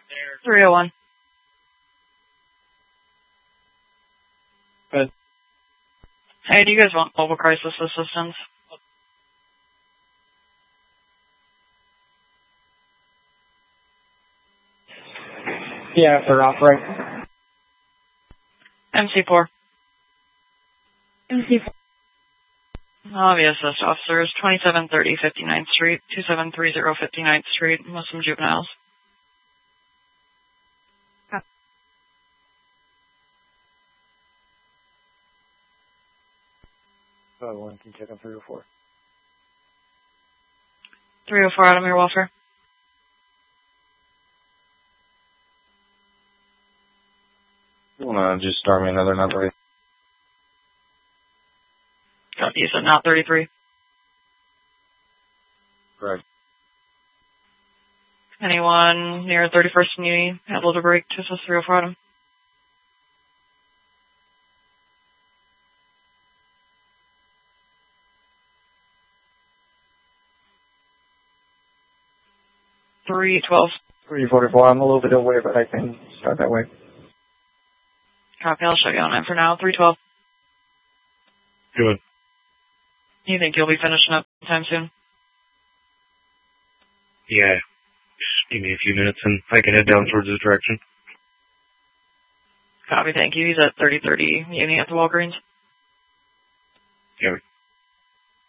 301. Good. Hey, do you guys want mobile crisis assistance? Yeah, for operate. MC4. MC4. Obvious assist officers, 2730 59th Street, 2730 59th Street, Muslim juveniles. One can check on 304. 304 out of your welfare. You want to just start me another number? Copy, you said not 33. Correct. Anyone near 31st and Uni able to break to assist 304 Adam? $312. 344. I'm a little bit away, but I can start that way. Copy, I'll show you on it for now. 312. Good. You think you'll be finishing up sometime soon? Yeah. Just give me a few minutes and I can head down towards this direction. Copy, thank you. He's at 3030 Uni at the Walgreens. Yeah.